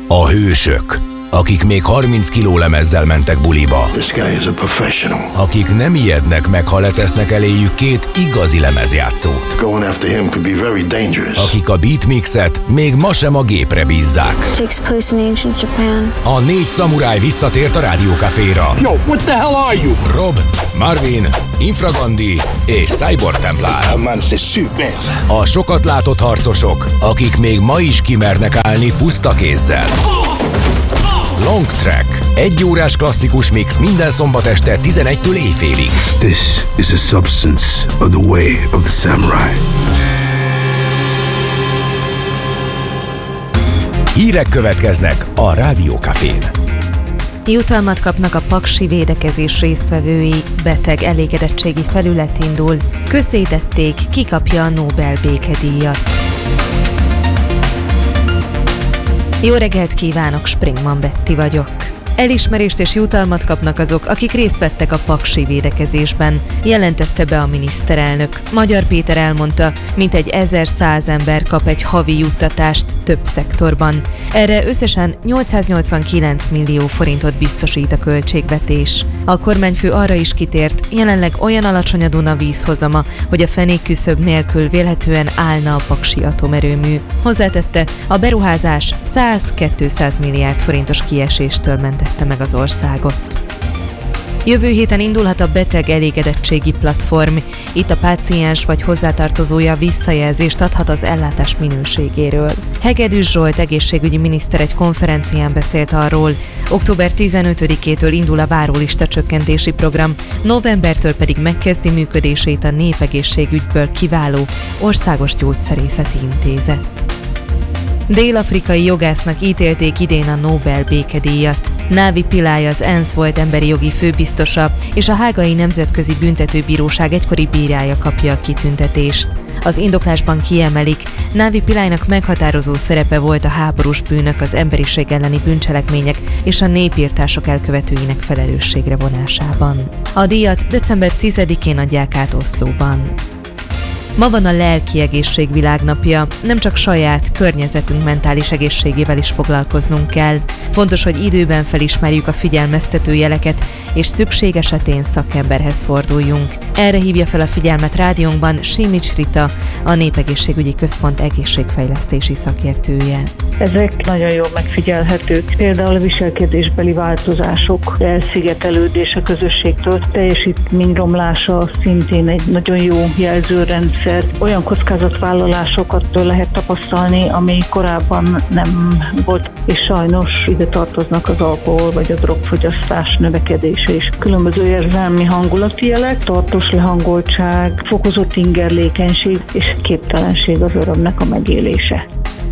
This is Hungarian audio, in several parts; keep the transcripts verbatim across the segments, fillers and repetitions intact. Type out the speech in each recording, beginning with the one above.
A hősök, akik még harminc kiló lemezzel mentek buliba. This guy is a professional. Akik nem ijednek meg, ha letesznek eléjük két igazi lemezjátszót. Going after him could be very dangerous. Akik a beatmixet még ma sem a gépre bízzák. Takes place in ancient Japan. A négy szamuráj visszatért a Rádiókaféra. Yo, what the hell are you? Rob, Marvin, Infragandi és Cyborg Templár. That man says shoot, man. A sokat látott harcosok, akik még ma is kimernek állni puszta kézzel. Long Track. Egy órás klasszikus mix minden szombat este tizenegytől éjfélig. This is a substance of the way of the samurai. Hírek következnek a Rádiókafén. Jutalmat kapnak a paksi védekezés résztvevői, beteg elégedettségi felület indul, közzétették, ki kapja a Nobel békedíjat. Jó reggelt kívánok, Springman Betty vagyok. Elismerést és jutalmat kapnak azok, akik részt vettek a paksi védekezésben, jelentette be a miniszterelnök. Magyar Péter elmondta, mintegy ezerszáz ember kap egy havi juttatást több szektorban. Erre összesen nyolcszáznyolcvankilenc millió forintot biztosít a költségvetés. A kormányfő arra is kitért, jelenleg olyan alacsony a Duna vízhozama, hogy a fenékküszöb nélkül vélhetően állna a paksi atomerőmű. Hozzátette, a beruházás száz-kétszáz milliárd forintos kieséstől mentette meg az országot. Jövő héten indulhat a beteg elégedettségi platform. Itt a páciens vagy hozzátartozója visszajelzést adhat az ellátás minőségéről. Hegedűs Zsolt egészségügyi miniszter egy konferencián beszélt arról, október tizenötödikétől indul a várólista csökkentési program, novembertől pedig megkezdi működését a népegészségügyből kiváló Országos Gyógyszerészeti Intézet. Dél-afrikai jogásznak ítélték idén a Nobel békedíjat. Navi Pillay az ENSZ volt emberi jogi főbiztosa, és a Hágai Nemzetközi Büntetőbíróság egykori bírája kapja a kitüntetést. Az indoklásban kiemelik, Navi Pillaynak meghatározó szerepe volt a háborús bűnök, az emberiség elleni bűncselekmények és a népirtások elkövetőinek felelősségre vonásában. A díjat december tizedikén adják át Oszlóban. Ma van a lelki egészség világnapja, nem csak saját környezetünk mentális egészségével is foglalkoznunk kell. Fontos, hogy időben felismerjük a figyelmeztető jeleket, és szükség esetén szakemberhez forduljunk. Erre hívja fel a figyelmet rádiónkban Simics Rita, a Népegészségügyi Központ egészségfejlesztési szakértője. Ezek nagyon jól megfigyelhetők. Például a viselkedésbeli változások, elszigetelődés a közösségtől, teljesítményromlása szintén egy nagyon jó jelzőrendszer. Olyan kockázatvállalásokat lehet tapasztalni, ami korábban nem volt, és sajnos ide tartoznak az alkohol vagy a drogfogyasztás növekedése is. Különböző érzelmi hangulati jelek, tartós lehangoltság, fokozott ingerlékenység és képtelenség az örömnek a megélése.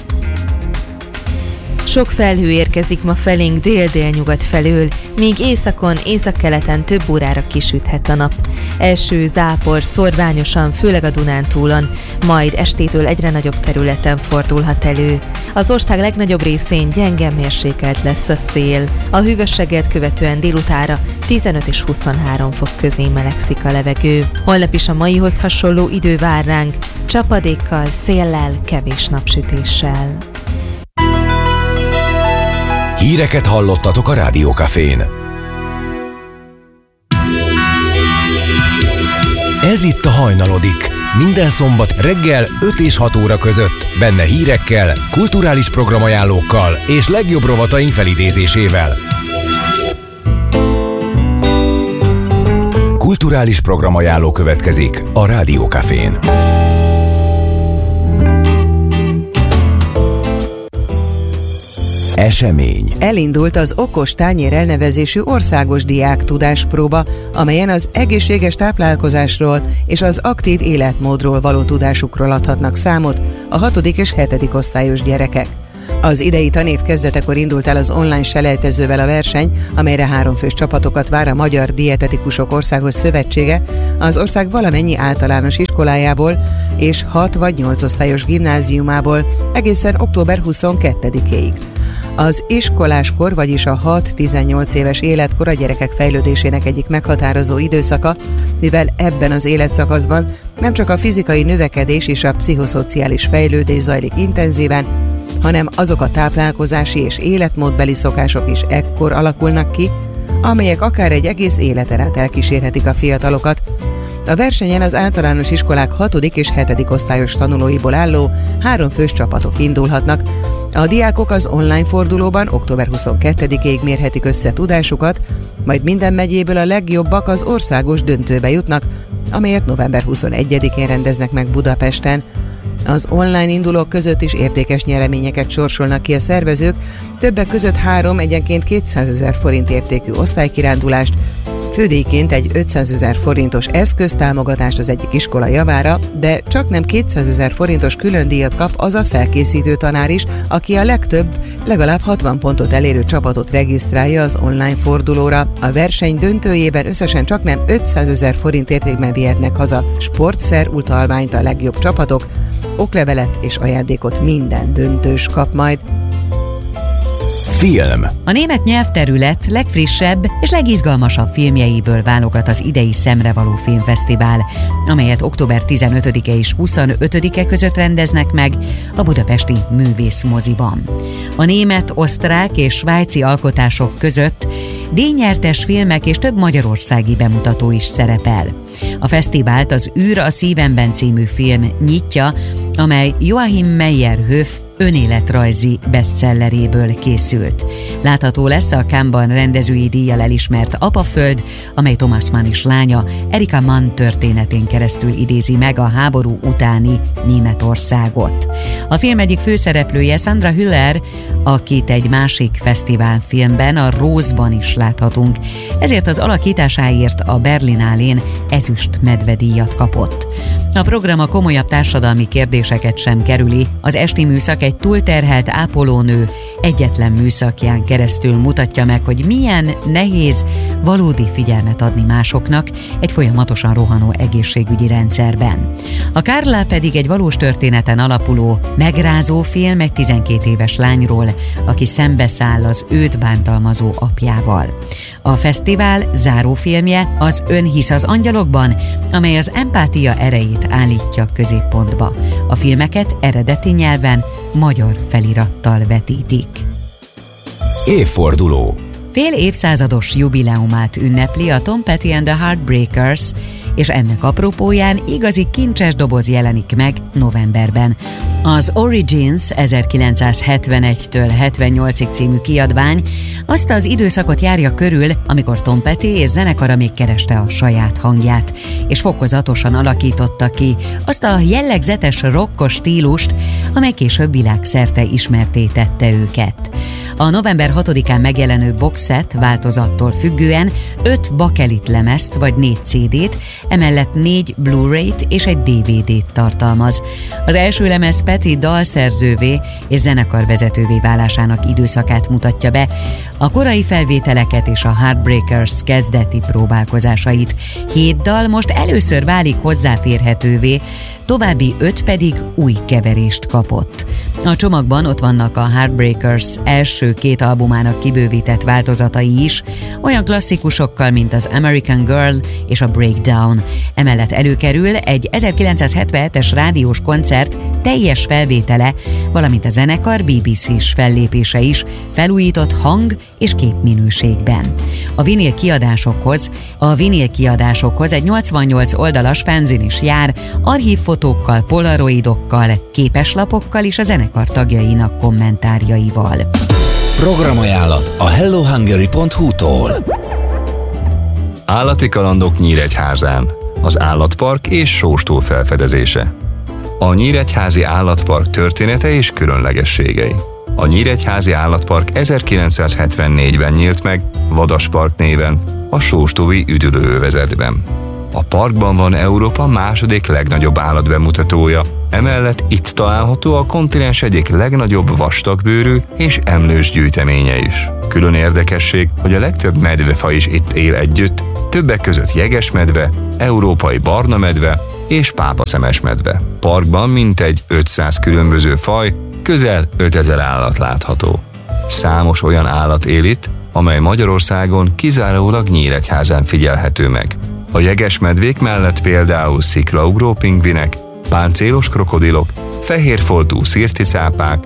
Sok felhő érkezik ma felénk dél-délnyugat felől, míg északon, északkeleten több órára kisüthet a nap. Eső, zápor, szorványosan, főleg a Dunántúlon, majd estétől egyre nagyobb területen fordulhat elő. Az ország legnagyobb részén gyenge mérsékelt lesz a szél. A hűvösséget követően délutára tizenöt és huszonhárom fok közé melegszik a levegő. Holnap is a maihoz hasonló idő vár ránk, csapadékkal, széllel, kevés napsütéssel. Híreket hallottatok a Rádiókafén. Ez itt a Hajnalodik. Minden szombat reggel öt és hat óra között. Benne hírekkel, kulturális programajánlókkal és legjobb rovataink felidézésével. Kulturális programajánló következik a Rádiókafén. Esemény. Elindult az Okos Tányér elnevezésű országos diák tudáspróba, amelyen az egészséges táplálkozásról és az aktív életmódról való tudásukról adhatnak számot a hatodik és hetedik osztályos gyerekek. Az idei tanév kezdetekor indult el az online selejtezővel a verseny, amelyre háromfős csapatokat vár a Magyar Dietetikusok Országos Szövetsége az ország valamennyi általános iskolájából és hat vagy nyolc osztályos gimnáziumából egészen október huszonkettedikéig. Az iskoláskor, vagyis a hat-tizennyolc éves életkor a gyerekek fejlődésének egyik meghatározó időszaka, mivel ebben az életszakaszban nem csak a fizikai növekedés és a pszichoszociális fejlődés zajlik intenzíven, hanem azok a táplálkozási és életmódbeli szokások is ekkor alakulnak ki, amelyek akár egy egész életen át elkísérhetik a fiatalokat. A versenyen az általános iskolák hatodik és hetedik osztályos tanulóiból álló három fős csapatok indulhatnak. A diákok az online fordulóban október huszonkettedikéig mérhetik össze tudásukat, majd minden megyéből a legjobbak az országos döntőbe jutnak, amelyet november huszonegyedikén rendeznek meg Budapesten. Az online indulók között is értékes nyereményeket sorsolnak ki a szervezők, többek között három egyenként kétszázezer forint értékű osztálykirándulást, fődíjként egy ötszázezer forintos eszköztámogatást az egyik iskola javára, de csak nem kétszázezer forintos külön díjat kap az a felkészítő tanár is, aki a legtöbb, legalább hatvan pontot elérő csapatot regisztrálja az online fordulóra. A verseny döntőjében összesen csak nem ötszázezer forint értékben vihetnek haza sportszer utalványt a legjobb csapatok, oklevelet és ajándékot minden döntős kap majd. Film. A német nyelvterület legfrissebb és legizgalmasabb filmjeiből válogat az idei Szemrevaló Filmfesztivál, amelyet október tizenötödike és huszonötödike között rendeznek meg a budapesti Művészmoziban. A német, osztrák és svájci alkotások között díjnyertes filmek és több magyarországi bemutató is szerepel. A fesztivált az Űr a szívemben című film nyitja, amely Joachim Meyerhoff önéletrajzi bestselleréből készült. Látható lesz a Cannes-ban rendezői díjjal elismert Apaföld, amely Thomas Mann is lánya, Erika Mann történetén keresztül idézi meg a háború utáni Németországot. A film egyik főszereplője Sandra Hüller, akit egy másik fesztiválfilmben, a Rose-ban is láthatunk, ezért az alakításáért a Berlinálén ezüst medvedíjat kapott. A program a komolyabb társadalmi kérdéseket sem kerüli, az esti műszak egy túlterhelt ápolónő egyetlen műszakján keresztül mutatja meg, hogy milyen nehéz valódi figyelmet adni másoknak egy folyamatosan rohanó egészségügyi rendszerben. A Carla pedig egy valós történeten alapuló, megrázó film egy tizenkét éves lányról, aki szembeszáll az őt bántalmazó apjával. A fesztivál zárófilmje az Ön hisz az angyalokban, amely az empátia erejét állítja középpontba. A filmeket eredeti nyelven, magyar felirattal vetítik. Évforduló. Fél évszázados jubileumát ünnepli a Tom Petty and the Heartbreakers, és ennek apropóján igazi kincses doboz jelenik meg novemberben. Az Origins ezerkilencszázhetvenegytől hetvennyolcig című kiadvány azt az időszakot járja körül, amikor Tom Petty és zenekara még kereste a saját hangját, és fokozatosan alakította ki azt a jellegzetes rockos stílust, amely később világszerte ismertté tette őket. A november hatodikán megjelenő boxset változattól függően öt bakelit lemezt vagy négy cé dét, emellett négy Blu-rayt és egy dé vé dét tartalmaz. Az első lemez Petty dalszerzővé és zenekarvezetővé válásának időszakát mutatja be, a korai felvételeket és a Heartbreakers kezdeti próbálkozásait. Hét dal most először válik hozzáférhetővé, további öt pedig új keverést kapott. A csomagban ott vannak a Heartbreakers első két albumának kibővített változatai is, olyan klasszikusokkal, mint az American Girl és a Breakdown. Emellett előkerül egy ezerkilencszázhetvenhetes rádiós koncert teljes felvétele, valamint a zenekar bé bé cés fellépése is, felújított hang- és képminőségben. A vinyl kiadásokhoz, a vinyl kiadásokhoz egy nyolcvannyolc oldalas fanzin is jár, archívfotókkal, polaroidokkal, képeslapokkal és a zenekar tagjainak kommentárjaival. Programajánlat a hello hungary pont hu-tól. Állati kalandok Nyíregyházán. Az állatpark és sóstó felfedezése. A Nyíregyházi Állatpark története és különlegességei. A Nyíregyházi Állatpark ezerkilencszázhetvennégyben nyílt meg, Vadaspark néven, a sóstói üdülőövezetben. A parkban van Európa második legnagyobb állatbemutatója, emellett itt található a kontinens egyik legnagyobb vastagbőrű és emlős gyűjteménye is. Külön érdekesség, hogy a legtöbb medvefaj is itt él együtt, többek között jegesmedve, európai barna medve és pápaszemes medve. Parkban mintegy ötszáz különböző faj, közel ötezer állat látható. Számos olyan állat él itt, amely Magyarországon kizárólag Nyíregyházán figyelhető meg. A jegesmedvék mellett például sziklaugró pingvinek, páncélos krokodilok, fehérfoltú szirticápák,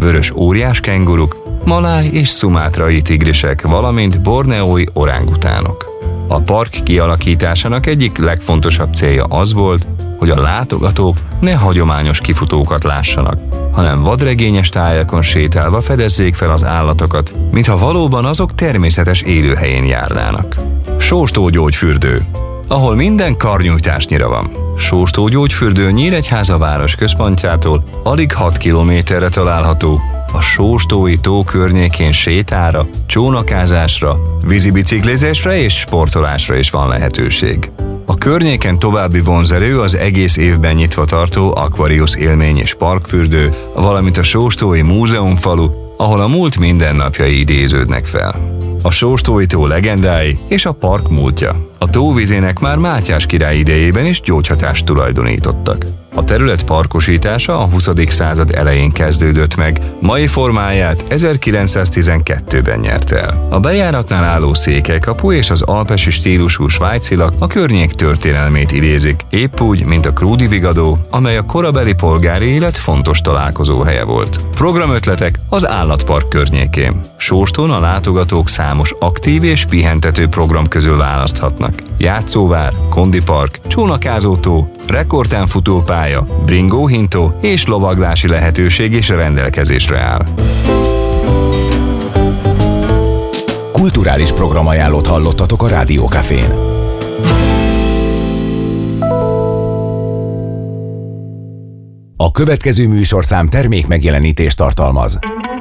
vörös óriás kenguruk, maláj és szumátrai tigrisek, valamint borneói orángutánok. A park kialakításának egyik legfontosabb célja az volt, hogy a látogatók ne hagyományos kifutókat lássanak, hanem vadregényes tájakon sétálva fedezzék fel az állatokat, mintha valóban azok természetes élőhelyén járnának. Sóstógyógyfürdő, ahol minden karnyújtásnyira van. Sóstógyógyfürdő Nyíregyháza város központjától alig hat kilométerre található. A Sóstói tó környékén sétára, csónakázásra, vízibiciklizésre és sportolásra is van lehetőség. A környéken további vonzerő az egész évben nyitva tartó Aquarius élmény és parkfürdő, valamint a Sóstói múzeumfalu, ahol a múlt mindennapjai idéződnek fel. A Sóstói tó legendái és a park múltja. A tóvizének már Mátyás király idejében is gyógyhatást tulajdonítottak. A terület parkosítása a huszadik század elején kezdődött meg, mai formáját ezerkilencszáztizenkettőben nyert el. A bejáratnál álló székelykapu és az alpesi stílusú svájcilak a környék történelmét idézik, épp úgy, mint a Krúdi Vigadó, amely a korabeli polgári élet fontos találkozóhelye volt. Programötletek az állatpark környékén. Sóstón a látogatók számos aktív és pihentető program közül választhatnak. Játszóvár, kondipark, csónakázótó, rekordtánfutópálya, bringóhintó és lovaglási lehetőség is rendelkezésre áll. Kulturális programajánlót hallottatok a Rádió Cafén. A következő műsorszám termék megjelenítést tartalmaz.